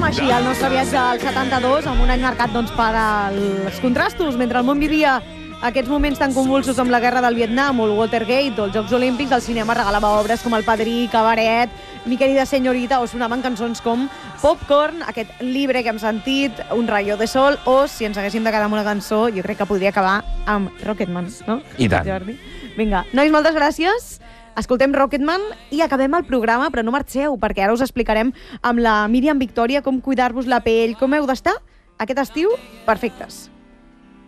així el nostre viatge al 72, amb un any marcat doncs, per als contrastos. Mentre el món vivia aquests moments tan convulsos amb la guerra del Vietnam o el Watergate o els Jocs Olímpics, el cinema regalava obres com El Padrí, Cabaret, Mi querida senyorita, o sonaven cançons com Popcorn, aquest llibre que hem sentit, Un rayo de sol, o si ens haguéssim de quedar amb una cançó, jo crec que podria acabar amb Rocketman, no? I tant. Jordi? Vinga, nois, moltes gràcies. Escoltem Rocketman i acabem el programa, però no marxeu, perquè ara us explicarem amb la Míriam Victòria com cuidar-vos la pell, com heu d'estar aquest estiu perfectes.